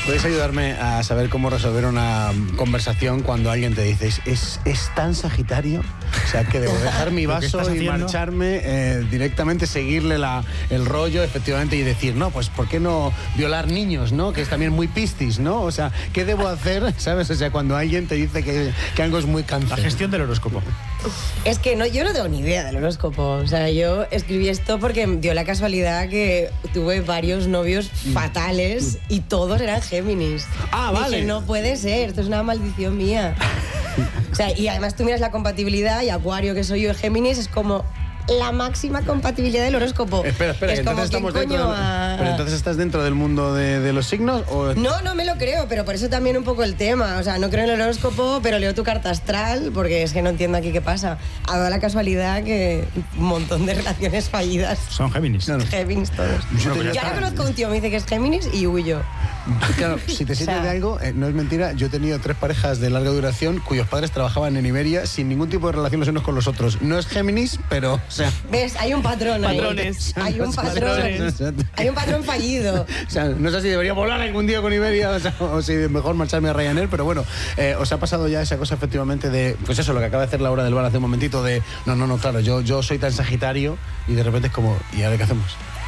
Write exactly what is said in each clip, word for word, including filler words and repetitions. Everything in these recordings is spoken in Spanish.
¿Puedes ayudarme a saber cómo resolver una conversación cuando alguien te dice es, es, es tan Sagitario? O sea, que debo dejar mi vaso y marcharme eh, directamente, seguirle la, el rollo, efectivamente, y decir, no, pues ¿por qué no violar niños, no? Que es también muy Piscis, ¿no? O sea, ¿qué debo hacer, sabes? O sea, cuando alguien te dice que, que algo es muy Cáncer. La gestión del horóscopo. Es que no, yo no tengo ni idea del horóscopo. O sea, yo escribí esto porque dio la casualidad que tuve varios novios fatales y todos eran Géminis. Ah, vale. Dije, no puede ser, esto es una maldición mía. O sea, y además tú miras la compatibilidad y Acuario, que soy yo, Géminis, es como la máxima compatibilidad del horóscopo. Espera, espera, es entonces como, estamos dentro del, a... ¿Pero entonces estás dentro del mundo de, de los signos? ¿O? No, no me lo creo, pero por eso también un poco el tema. O sea, no creo en el horóscopo, pero leo tu carta astral, porque es que no entiendo aquí qué pasa. Ha dado la casualidad que un montón de relaciones fallidas. Son Géminis. No, no. Géminis todos. Yo Yo ahora conozco a un tío, me dice que es Géminis y huyo. Claro, si te sirve O sea, de algo, eh, no es mentira, yo he tenido tres parejas de larga duración cuyos padres trabajaban en Iberia sin ningún tipo de relación los unos con los otros. No es Géminis, pero, o sea... ¿Ves? Hay un patrón ahí. Patrones. Hay un patrón. Patrones. Hay un patrón fallido. O sea, no sé si debería volar algún día con Iberia o, sea, o si mejor marcharme a Ryanair, pero bueno, eh, os ha pasado ya esa cosa efectivamente de, pues eso, lo que acaba de hacer Laura del Bar hace un momentito de, no, no, no, claro, yo, yo soy tan Sagitario y de repente es como, ¿y ahora qué hacemos?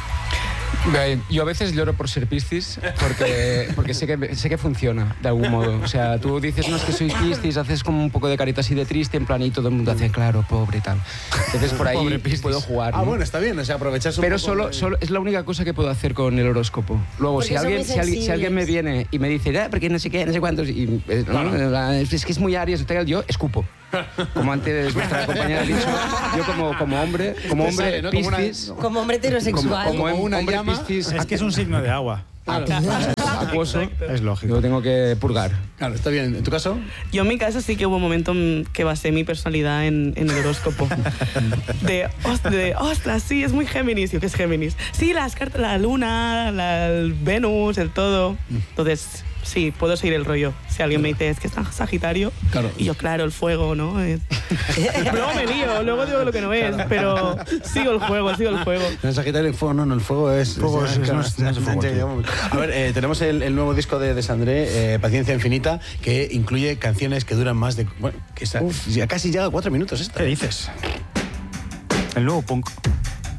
Yo a veces lloro por ser Piscis porque, porque sé, que, sé que funciona de algún modo. O sea, tú dices, no, es que soy Piscis, haces como un poco de carita así de triste, en plan, y todo el mundo hace, claro, pobre y tal. Entonces por ahí puedo jugar, ¿no? Ah, bueno, está bien, o sea, aprovechas un Pero poco solo, de... solo es la única cosa que puedo hacer con el horóscopo. Luego, Porque si son alguien, muy si, alguien, si alguien me sensibles. viene y me dice, ah, porque no sé qué, no sé cuántos, y, eh, no, es que es muy Aries, tal, yo escupo. Como antes nuestra compañera ha dicho, yo como, como hombre, como Te hombre sale, ¿no? Como una- Piscis, Como hombre como, heterosexual. como Como una hombre llama. Piscis, Es que es un signo de agua. acuoso, Es lógico. yo tengo que purgar. Claro, está bien. ¿En tu caso? Yo en mi caso sí que hubo un momento mm, que basé mi personalidad en, en el horóscopo. De, "Ost- de, ostras, sí, es muy Géminis". Yo, ¿qué es Géminis? Sí, las cartas, la luna, la, el Venus, el todo. Entonces, sí, puedo seguir el rollo. Si alguien me dice, es que es tan Sagitario. Claro. Y yo, claro, el fuego, ¿no? Es- luego me lío, luego digo lo que no es, pero sigo el juego, sigo el juego. En Sagitario el fuego, no, no, el fuego es... Fuego es- claro, no es- no es fuego, ya, tío. ya, A ver, eh, tenemos el, el nuevo disco de, de Sandré, eh, Paciencia Infinita, que incluye canciones que duran más de... Bueno, que está, ya casi llega a cuatro minutos esta. ¿Qué dices? El nuevo punk.